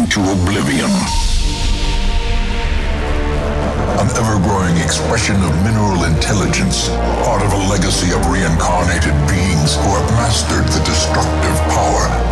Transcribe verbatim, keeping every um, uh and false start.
into oblivion. An ever-growing expression of mineral intelligence, part of a legacy of reincarnated beings who have mastered the destructive power